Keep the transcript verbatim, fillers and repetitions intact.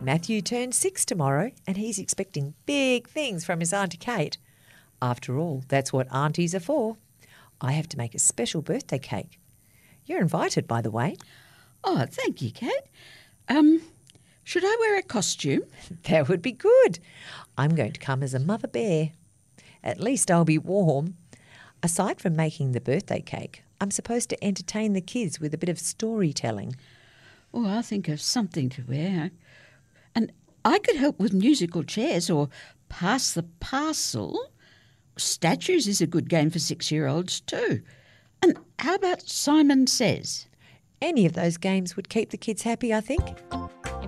Matthew turns six tomorrow and he's expecting big things from his Auntie Kate. After all, that's what aunties are for. I have to make a special birthday cake. You're invited, by the way. Oh, thank you, Kate. Um, should I wear a costume? That would be good. I'm going to come as a mother bear. At least I'll be warm. Aside from making the birthday cake, I'm supposed to entertain the kids with a bit of storytelling. Oh, I'll think of something to wear. And I could help with musical chairs or pass the parcel. Statues is a good game for six-year-olds too. And how about Simon Says? Any of those games would keep the kids happy, I think.